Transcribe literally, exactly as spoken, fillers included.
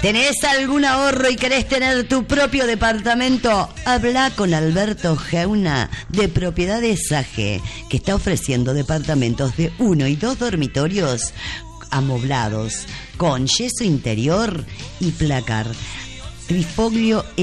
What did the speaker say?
¿Tenés algún ahorro y querés tener tu propio departamento? Habla con Alberto Geuna de Propiedades Sage, que está ofreciendo departamentos de uno y dos dormitorios amoblados, con yeso interior y placar. Trifoglio